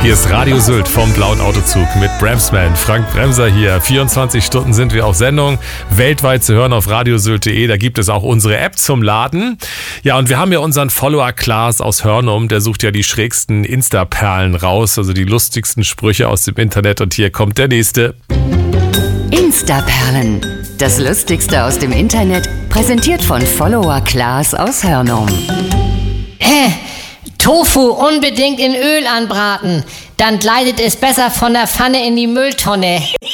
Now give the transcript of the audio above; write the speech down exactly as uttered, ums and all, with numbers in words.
Hier ist Radio Sylt vom Blauen Autozug mit Bremsman. Frank Bremser hier. vierundzwanzig Stunden sind wir auf Sendung. Weltweit zu hören auf radiosylt punkt de. Da gibt es auch unsere App zum Laden. Ja, und wir haben ja unseren Follower Klaas aus Hörnum. Der sucht ja die schrägsten Insta-Perlen raus, also die lustigsten Sprüche aus dem Internet. Und hier kommt der nächste. Insta-Perlen. Das Lustigste aus dem Internet, präsentiert von Follower Klaas aus Hörnum. Hä? Tofu unbedingt in Öl anbraten, dann gleitet es besser von der Pfanne in die Mülltonne.